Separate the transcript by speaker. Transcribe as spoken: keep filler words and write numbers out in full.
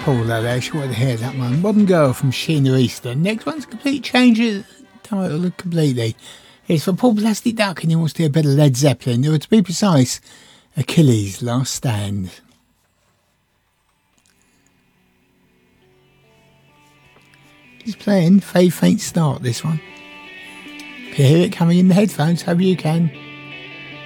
Speaker 1: Paul there, she wanted to hear that one. Modern Girl from Sheena Easton. Next one's a complete change of title completely. It's for Paul Plastic Duck and he wants to hear a bit of Led Zeppelin, or to be precise, Achilles' Last Stand. He's playing Faith Faint Start, this one. Can you hear it coming in the headphones? Hope you can.